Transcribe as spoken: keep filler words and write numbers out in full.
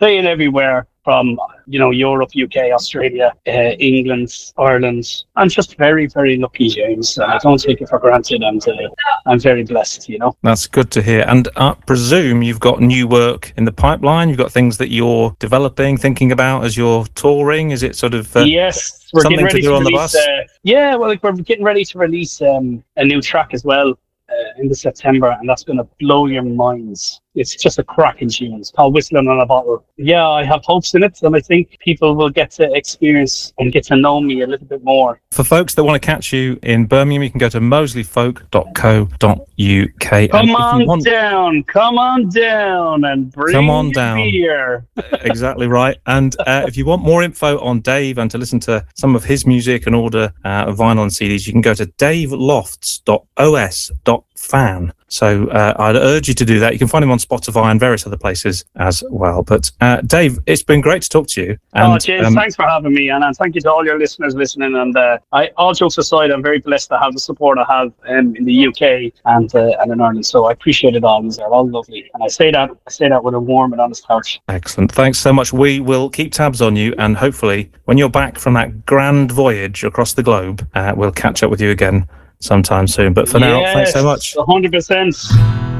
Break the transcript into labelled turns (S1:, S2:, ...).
S1: playing everywhere from, you know, Europe, U K, Australia, uh, England, Ireland. I'm just very, very lucky, James. I don't take it for granted. And uh, I'm very blessed, you know.
S2: That's good to hear. And I presume you've got new work in the pipeline. You've got things that you're developing, thinking about as you're touring. Is it sort of uh,
S1: yes, we're
S2: something
S1: getting ready
S2: to do
S1: to
S2: on
S1: release,
S2: the bus?
S1: Uh, yeah, well, like we're getting ready to release um, a new track as well. Uh, in the September, and that's going to blow your minds. It's just a cracking tune. It's called Whistling on a Bottle. Yeah, I have hopes in it, and I think people will get to experience and get to know me a little bit more.
S2: For folks that want to catch you in Birmingham, you can go to moseley folk dot co dot U K.
S1: Come
S2: and
S1: on
S2: want...
S1: down, come on down, and bring
S2: come on
S1: your
S2: down.
S1: beer.
S2: Exactly right. And uh, if you want more info on Dave and to listen to some of his music and order uh, vinyl and C Ds, you can go to dave lofts dot o s dot fan. So uh, I'd urge you to do that. You can find him on Spotify and various other places as well. But uh, Dave, it's been great to talk to you. And,
S1: oh, James, um, thanks for having me, and, and thank you to all your listeners listening. And uh, I, all jokes aside, I'm very blessed to have the support I have um, in the U K and uh, and in Ireland. So I appreciate it all. They're all lovely, and I say that I say that with a warm and honest heart.
S2: Excellent. Thanks so much. We will keep tabs on you, and hopefully, when you're back from that grand voyage across the globe, uh, we'll catch up with you again sometime soon. But for
S1: yes,
S2: now, thanks so much.
S1: one hundred percent.